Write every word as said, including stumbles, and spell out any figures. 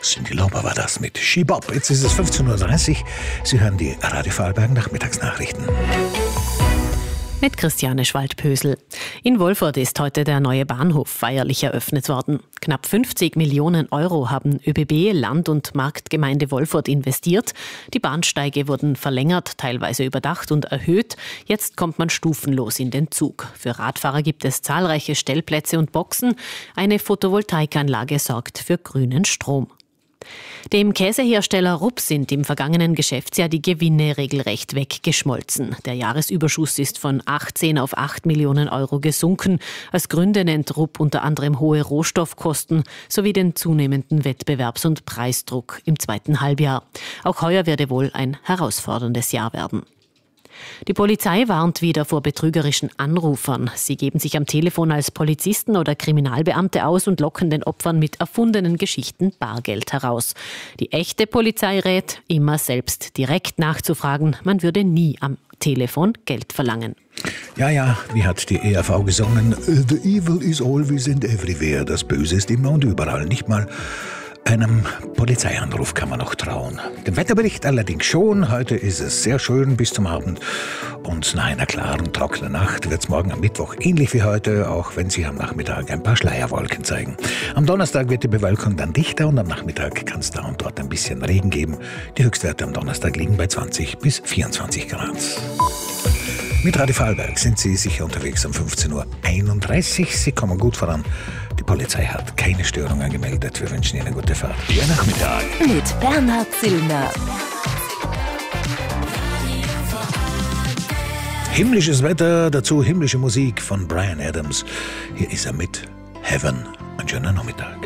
Cyndi Lauper war das mit She Bop. Jetzt ist es fünfzehn Uhr dreißig. Sie hören die Radio Vorarlberg Nachmittagsnachrichten. Mit Christiane Schwald-Pösel. In Wolfurt ist heute der neue Bahnhof feierlich eröffnet worden. Knapp fünfzig Millionen Euro haben ÖBB, Land- und Marktgemeinde Wolfurt investiert. Die Bahnsteige wurden verlängert, teilweise überdacht und erhöht. Jetzt kommt man stufenlos in den Zug. Für Radfahrer gibt es zahlreiche Stellplätze und Boxen. Eine Photovoltaikanlage sorgt für grünen Strom. Dem Käsehersteller Rupp sind im vergangenen Geschäftsjahr die Gewinne regelrecht weggeschmolzen. Der Jahresüberschuss ist von achtzehn auf acht Millionen Euro gesunken. Als Gründe nennt Rupp unter anderem hohe Rohstoffkosten sowie den zunehmenden Wettbewerbs- und Preisdruck im zweiten Halbjahr. Auch heuer werde wohl ein herausforderndes Jahr werden. Die Polizei warnt wieder vor betrügerischen Anrufern. Sie geben sich am Telefon als Polizisten oder Kriminalbeamte aus und locken den Opfern mit erfundenen Geschichten Bargeld heraus. Die echte Polizei rät, immer selbst direkt nachzufragen. Man würde nie am Telefon Geld verlangen. Ja, ja, wie hat die E R V gesungen? The evil is always and everywhere. Das Böse ist immer und überall, nicht mal einem Polizeianruf kann man noch trauen. Dem Wetterbericht allerdings schon. Heute ist es sehr schön bis zum Abend. Und nach einer klaren, trockenen Nacht wird es morgen am Mittwoch ähnlich wie heute, auch wenn sie am Nachmittag ein paar Schleierwolken zeigen. Am Donnerstag wird die Bewölkung dann dichter und am Nachmittag kann es da und dort ein bisschen Regen geben. Die Höchstwerte am Donnerstag liegen bei zwanzig bis vierundzwanzig Grad. Mit Radio Vorarlberg sind Sie sicher unterwegs um fünfzehn Uhr einunddreißig. Sie kommen gut voran. Die Polizei hat keine Störungen gemeldet. Wir wünschen Ihnen gute Fahrt. Der Nachmittag mit Bernhard Zillner. Himmlisches Wetter, dazu himmlische Musik von Bryan Adams. Hier ist er mit Heaven. Einen schönen Nachmittag.